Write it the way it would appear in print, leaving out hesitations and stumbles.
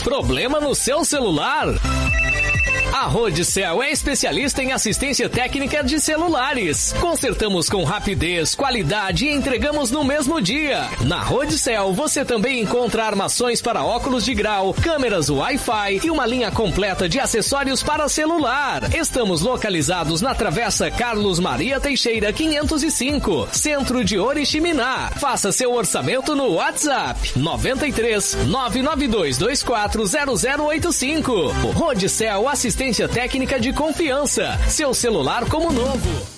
Problema no seu celular? A Rodicel é especialista em assistência técnica de celulares. Consertamos com rapidez, qualidade e entregamos no mesmo dia. Na Rodicel você também encontra armações para óculos de grau, câmeras Wi-Fi e uma linha completa de acessórios para celular. Estamos localizados na Travessa Carlos Maria Teixeira 505, Centro de Oriximiná. Faça seu orçamento no WhatsApp 93 992 24 0085. Rodicel Assistência técnica de confiança. Seu celular como novo.